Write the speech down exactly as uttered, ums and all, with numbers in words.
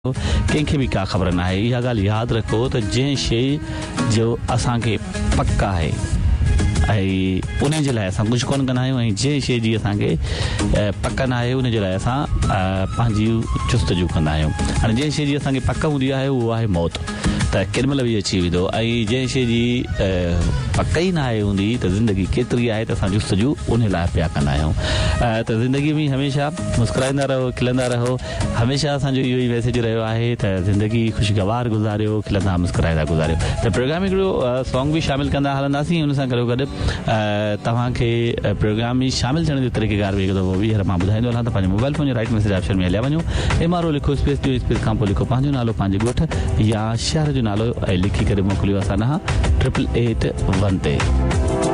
कंहिंखे बि का ख़बर न आहे। इहा ॻाल्हि यादि रखो त जंहिं शइ जो असांखे पक आहे ऐं उन जे लाइ असां कुझु कोन कंदा आहियूं, ऐं जंहिं शइ जी असांखे पक न आहे उन जे लाइ असां पंहिंजी जुस्तजू कंदा आहियूं। हाणे जंहिं शइ जी असांखे पक हूंदी आहे उहो आहे मौत, त केॾीमहिल बि अची वेंदो, ऐं जंहिं शइ जी पक ई न आहे हूंदी त ज़िंदगी केतिरी आहे त असां जुस्तजू उन लाइ पिया कंदा आहियूं। त ज़िंदगी में हमेशह मुस्कुराईंदा रहो, खिलंदा रहो। हमेशह असांजो इहो ई मैसेज रहियो आहे त ज़िंदगी ख़ुशगवार गुज़ारियो, खिलंदा मुस्कुराईंदा गुज़ारियो। त प्रोग्राम हिकिड़ो सॉन्ग बि शामिल कंदा हलंदासीं, हुन सां गॾो गॾु तव्हांखे प्रोग्राम में शामिल थियण जो तरीक़ेकार बि हिकु दफ़ो बि हींअर मां ॿुधाईंदो हलां त पंहिंजे मोबाइल फोन जे राइट मैसेज ऑप्शन में हलिया वञो, एम आर ओ लिखो, स्पेस ॾियो, स्पेस खां पोइ लिखो पंहिंजो नालो, पंहिंजे ॻोठ या शहर जो नालो ऐं लिखी करे मोकिलियो असां ॾांहुं ट्रिपल एट वन ते।